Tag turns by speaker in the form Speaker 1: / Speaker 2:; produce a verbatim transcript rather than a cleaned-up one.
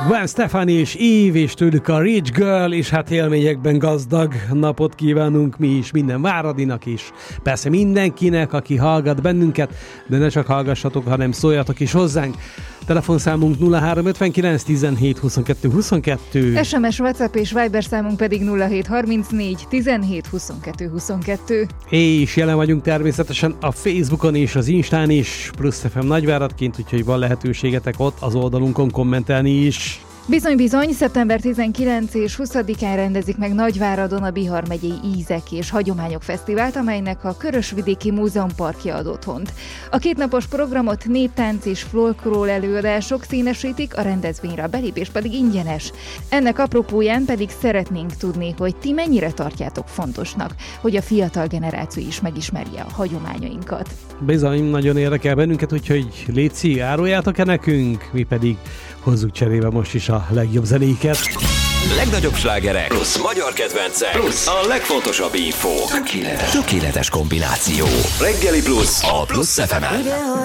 Speaker 1: Gwen Stefani és Eve, és tőlük a Rich Girl, és hát élményekben gazdag napot kívánunk mi is, minden Váradinak is. Persze mindenkinek, aki hallgat bennünket, de ne csak hallgassatok, hanem szóljatok is hozzánk. Telefonszámunk nulla három ötvenkilenc tizenhét huszonkettő huszonkettő.
Speaker 2: es em es, WhatsApp és Viber számunk pedig nulla hét harmincnégy tizenhét huszonkettő huszonkettő.
Speaker 1: És jelen vagyunk természetesen a Facebookon és az Instán is, Plusz ef em Nagyváradként, úgyhogy van lehetőségetek ott az oldalunkon kommentelni is.
Speaker 2: Bizony-bizony, szeptember tizenkilencedikén és huszadikán rendezik meg Nagyváradon a Bihar megyei Ízek és Hagyományok Fesztivált, amelynek a Körösvidéki Múzeumparkja ad otthont. A kétnapos programot néptánc és folklór előadások színesítik, a rendezvényre a belépés pedig ingyenes. Ennek apropóján pedig szeretnénk tudni, hogy ti mennyire tartjátok fontosnak, hogy a fiatal generáció is megismerje a hagyományainkat.
Speaker 1: Bizony, nagyon érdekel bennünket, úgyhogy létszi, áruljátok-e nekünk, mi pedig hozzuk cserébe most is a legjobb zenéket.
Speaker 3: Legnagyobb slágerek plusz magyar kedvencek plusz a legfontosabb info. Tökéletes, tökéletes kombináció. Reggeli Plusz a Plusz ef emen.